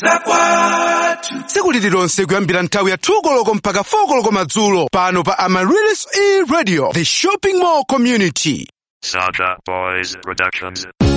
tsiku lililonse kuyambira nthawi ya 2 koloko mpaka 4 koloko madzulo pano pa Amaryllis E Radio, the shopping mall community. Saga Boys Productions.